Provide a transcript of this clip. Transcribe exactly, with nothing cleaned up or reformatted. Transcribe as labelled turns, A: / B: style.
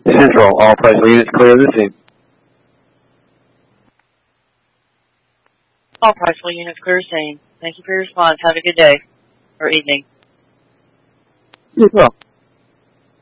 A: Central, all Pricewell units clear this scene.
B: All Pricewell units clear scene. Thank you for your response. Have a good day or evening.
A: You as well.